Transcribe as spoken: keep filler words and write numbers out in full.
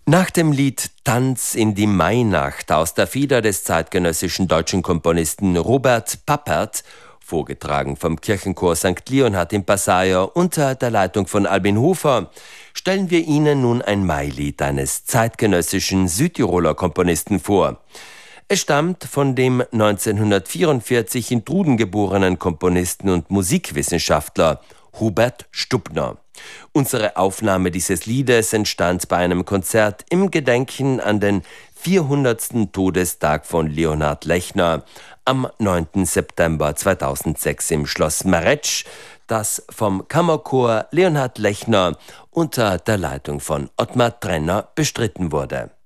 Nach dem Lied Tanz in die Mainacht aus der Feder des zeitgenössischen deutschen Komponisten Robert Pappert, vorgetragen vom Kirchenchor Sankt Leonhard in Passaier unter der Leitung von Albin Hofer, stellen wir Ihnen nun ein Mailied eines zeitgenössischen Südtiroler Komponisten vor. Es stammt von dem neunzehnhundertvierundvierzig in Truden geborenen Komponisten und Musikwissenschaftler Hubert Stubner. Unsere Aufnahme dieses Liedes entstand bei einem Konzert im Gedenken an den vierhundertsten Todestag von Leonhard Lechner am neunten September zweitausendsechs im Schloss Maretsch, das vom Kammerchor Leonhard Lechner unter der Leitung von Ottmar Trenner bestritten wurde.